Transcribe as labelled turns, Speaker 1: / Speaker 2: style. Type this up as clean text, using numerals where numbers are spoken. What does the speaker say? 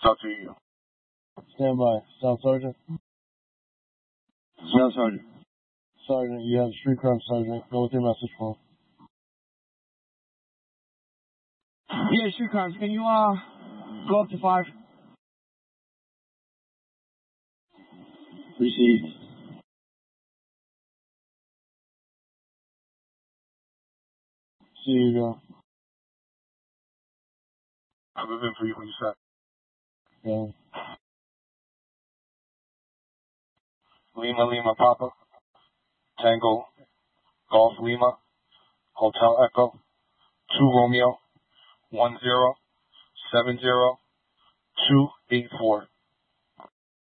Speaker 1: Talk to you.
Speaker 2: Stand by. Staff Sergeant.
Speaker 1: Staff Sergeant.
Speaker 2: Sergeant, you have a street crime sergeant. Go with your message for him.
Speaker 1: Yeah, street crimes. Can you go up to 5? Received.
Speaker 2: See you, go.
Speaker 1: I'll be in for you when you set.
Speaker 2: Go.
Speaker 1: Lima, Papa. Tango. Golf Lima. Hotel Echo. 2 Romeo. 1070 284.